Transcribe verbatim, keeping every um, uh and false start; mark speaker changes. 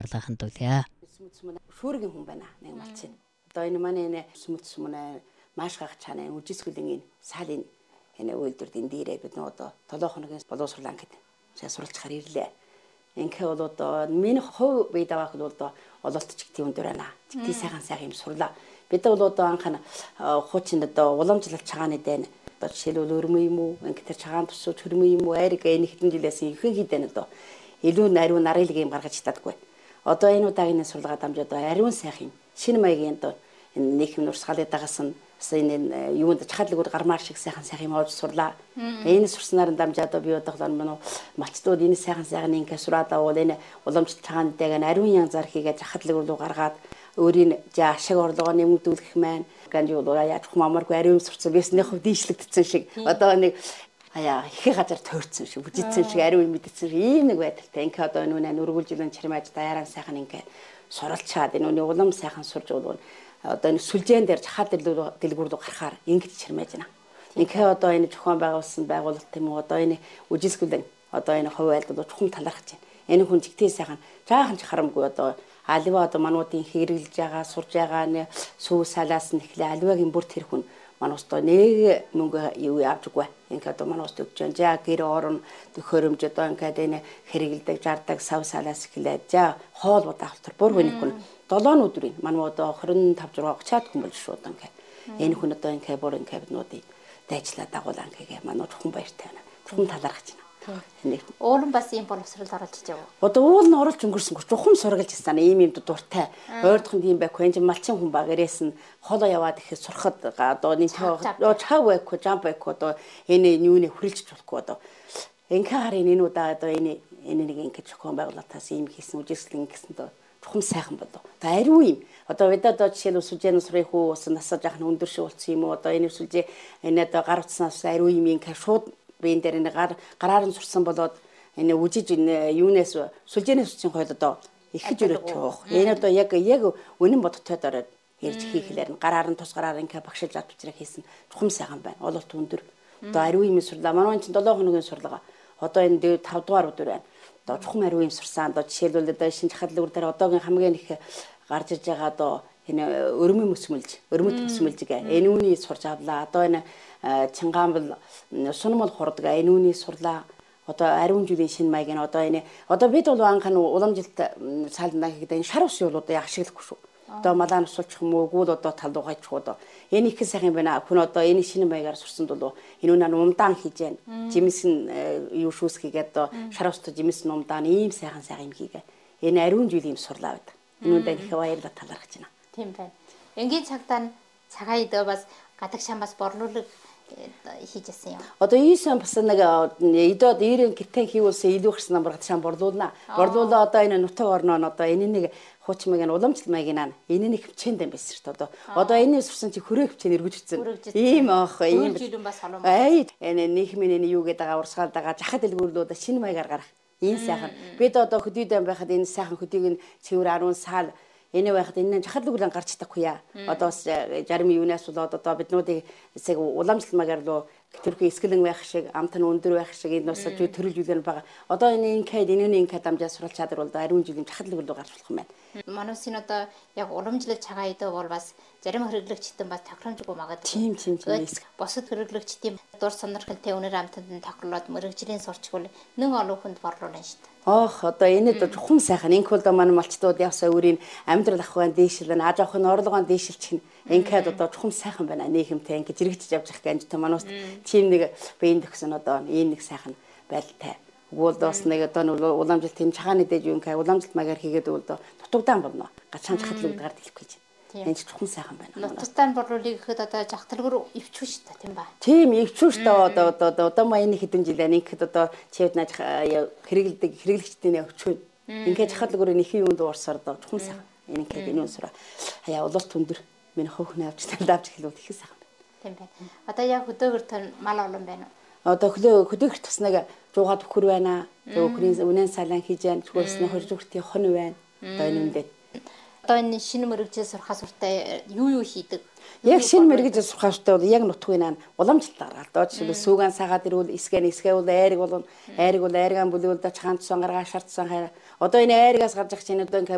Speaker 1: Алаахан тулъя.
Speaker 2: Шүүргийн хүн байна нэг малчин. Одоо энэ манай энэ сүмэц сүмнэ маш гах чанаа үжисгүлэн энэ салын энэ үйлдвэрд энэ дээрээ бид нөө одоо толоо хоногийн боловсруулан гэдэг. Сая суралцахаар ирлээ. Ингээ бол одоо миний хов бий даах бол одоо ололт чигтийн өндөр байна. Чигтийн сайхан сайхан юм сурлаа. Бид бол одоо анхана хуучин одоо уламжлалт чагааны дэйн одоо жишээлбэл өрмө юм уу ингээ тэр чагаан тусуу төрмө юм уу айрэг энэ хэдэн жилээс ихэнх хідэн одоо илүү нариу нарилэг юм гаргаж чаддаггүй. Одоо энэ удаагийн сурлагаа дамжаад ариун сайхан шинэ маягийн одоо энэ нийгэм нурсгалыг дагасан энэ юунд чахалгууд гармаар шиг сайхан сайхан юм олж сурлаа. Энэ сурснаар дамжаад би удааглаа мөн малчдууд энэ сайхан сайхан ингээ сураадаа бол энэ уламжлалт чагааны дэйг ариун янзаар хийгээд чахалгууд руу гаргаад өөрийн жаа ашиг орлогоо нэмэгдүүлэх маань ганж юу яаж хумамаргүй ариун сурцсан байсны хувьд дийшлэгдсэн шиг одоо нэг аяа их газар тойрцсон шиг бүжигдсэн шиг ариун мэдсэн шиг ийм нэг байдалтай ингээ одоо нүнэ нүргүүлжилэн чирмэж даяараа сайхан ингээ суралцаад энэ нүний улам сайхан сурж бол одоо энэ сүлжээн дээр чахал дэлгүүр рүү гарахаар ингэж чирмэж байна. Ингээ одоо энэ зохион байгуулсан байгуулалт юм уу одоо энэ үжисгүлэн одоо энэ хувь айлд чухам талархаж байна. Энэ хүн жигтэй сайхан жаахан ч харамгүй одоо аливаа одоо мануудын хэрэглэж байгаа сурж байгаа нэ сүү салаас нь эхлээ аливаагийн бүр тэр хүн манус одоо нэг мөнгө юу явжгүй. Ингээ одоо манус өгч जैन. За гэр орон төхөөрөмж одоо ингээд энэ хэрэгэлдэг жардаг сав салаас эхлээд за хоол удаа автар бүр хүний хүн долоон өдрийн мануу одоо хорин тавж руу очиад хүн болж шүү одоо ингээ. Энэ хүн одоо ингээ бүр ингээ биднуудыг дайчлаа дагуулаа ингээ мануу чухам баяртай байна. Чухам талархаж байна.
Speaker 3: Уул нь бас ийм боловсрол оруулж ижив.
Speaker 2: Одоо уул нь оруулж өнгөрсөн гоо чухам сургалж ирсэн ийм юм дуртай. Ойрдохын тийм байхгүй энэ малчин хүн багээрээс нь холоо яваад ихэд сурахад одоо нэг чав байхгүй жамп байхгүй одоо энэ юуны хүрэлж болохгүй одоо ингээ харин энэ удаа одоо энэ энэ нэг ингээ чухам байгуулалтаас ийм хийсэн үжиглэн гэсэн доо чухам сайхан болов. Одоо ариун юм. Одоо бид одоо жишээлбэл сүлжээний сурах хүү ус насаа жаахан өндөр шиг болсон юм уу одоо энэ сүлжээ энэ одоо гар утснаас ариун юм ингээ шууд биен дээр нэг гар гараар нь сурсан болоод энэ үжиж энэ юунаас сүлжээний сүлжийн хойл одоо их жирэх жоох. Энэ одоо яг яг үнэн бодтойд ороод ярьж хийхлээр нь гараар нь тус гараар ингээ багшилж авч чирэг хийсэн чухам сайхан байна. Ололт өндөр. Одоо ариун юм сурлаа. Манай чинь долоо хоногийн сурлага. Одоо энэ дээд тавд дугаар өдөр байна. Одоо чухам ариун юм сурсан. Одоо жишээлбэл одоо шинж хадлагур дээр одоогийн хамгийн их гарч иж байгаа одоо энэ өрмө мөсмөлж, өрмөт мөсмөлж гэ. Энэ үний сурч авлаа. Одоо энэ Чингаанбал сунмал хурдаг энэ үний сурлаа. Одоо ариун жилийн шинэ маяг нь одоо энэ одоо бид бол анхан уламжилт цаалнаа хийгээд энэ шар ус юу одоо ашиглахгүй шүү. Одоо малаа нусуулчих юм уу гүйл одоо талдуугаач одоо энэ их сайхан байна. Хүн одоо энэ шинэ маягаар сурсанд бол энэ үнэ умдаан хийж байна. Жимс нь юу шүүс хийгээд одоо шар устай жимс нь умдаан ийм сайхан сайхан юм хийгээ. Энэ ариун жилийн сурлаа байдаг. Энэ үндэ их баярлалаа талархаж байна.
Speaker 3: Тийм байна. Энгийн цагтаа цагаид бас гадаг шамбас борлуулаг хийжсэн юм.
Speaker 2: Одоо ийсэн бас нэг идод ирэн гитэн хийвүүлсэн илүү гарсан амар гадаг шам борлуулна. Борлуулаа одоо энэ нутаг орноо одоо энэ нэг хуучмыг нь уламжлалт маяг нь энэ нэг хвчээнд юм байсан шүү дээ. Одоо одоо энэ сурсан чи хөрөө хвчээр эргэж утсан. Ийм аах ийм
Speaker 3: бас холон.
Speaker 2: Ай энэ нийгмийн энэ юу гэдэг байгаа урсгаал дагаа жахад дэлгүүрлүүд шинэ маягаар гарах. Ийм сайхан. Бид одоо хөдөөдөө байхад энэ сайхан хөдөөг нь цэвэр аруун саал энэ байхад энэ чахалгуулан гарч чадахгүй яа. Одоо бас жарим юунаас болоод одоо биднуудыг эсэг уламжлалт маягаар руу төрхий эсгэлэн байх шиг амт нь өндөр байх шиг энэ бас төрөл жилэн байгаа. Одоо энэ инкэд энэний инкэд дамжаа суралц чадвар бол ариун жилийн чахалгуул руу гарч болох юм байна.
Speaker 3: Манайсын одоо яг уламжлалт цагаан идэ бол бас зарим хэрэглэгчдэн бас тохиромжгүй магадгүй.
Speaker 2: Тийм тийм тийм.
Speaker 3: Босод хэрэглэгчдийн дур сонирхолтой өнөр амтанд нь тохирлоод мэрэгжлийн сурчгал нэн олон хүнд борлуулна шүү дээ.
Speaker 2: Ох одоо энэ дэ чухам сайхан инх бол манай малчдууд явсаа өөрийн амьдрал ахуйн дээшлэн аж ахуйн орлогоон дээшилчих нь инкэд одоо чухам сайхан байна. Нийгэмтэй ингэж хэрэгжиж явж байгаа гэнж манаас тийм нэг биеийн төгсөн одоо энэ нэг сайхан байлтай. Уул бас нэг одоо уламжлалт тийм чагааны дэж юу инкэ уламжлалт маягаар хийгээд бол дутагдсан болно. Гачаан чахалгууд гард хэлэх гэж. Энэ ч чухам сайхан байна.
Speaker 3: Нутастан борлуулыг гэхэд одоо жахталгөр ивчүү шүү дээ тийм ба.
Speaker 2: Тийм ивчүү шүү дээ одоо одоо одоо маяны хэдэн жил байна. Ингээд одоо чивд нааж хэрэгэлдэг хэрэглэгчдийн өвчөө. Ингээд жахталгөр нэхийн юунд уурсаар одоо чухам сайхан. Энэ ингээд энэ үнсраа хаяа улуулт өндөр миний хөвхнээ авч талаавч хэлүүд их сайхан байна.
Speaker 3: Тийм байна. Одоо яг хөдөөгөр тань мал олон байна уу?
Speaker 2: Одоо хөлөө хөдөөгөр таснаг жуугаад өхөр байна. Өхрийн үнэн салан хийж яан чгөөснө хорж өгтийн хон байна. Одоо энэ үндэ.
Speaker 3: Одоо энэ шинэ мэрэгжил сурахаас уртаа юу юу хийдэг?
Speaker 2: Яг шинэ мэрэгжил сурахаас уртаа бол яг нутгийн наа уламжлалт гаргаад одоо жишээ сүүган сагаад ирвэл эсгэн эсгээ бол айрыг бол айрыг бол айргаан бүлэвэл да чагаан цусан гаргаа шартсан хайр. Одоо энэ айргаас гарч ах чинь одоо ингээ